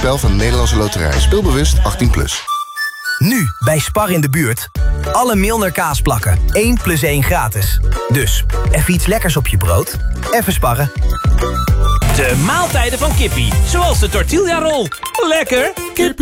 Spel van de Nederlandse Loterij. Speelbewust 18+. Nu, bij Spar in de buurt. Alle Milner kaasplakken. 1 + 1 gratis. Dus, even iets lekkers op je brood. Even sparren. De maaltijden van Kippie. Zoals de tortilla roll. Lekker. Kippie.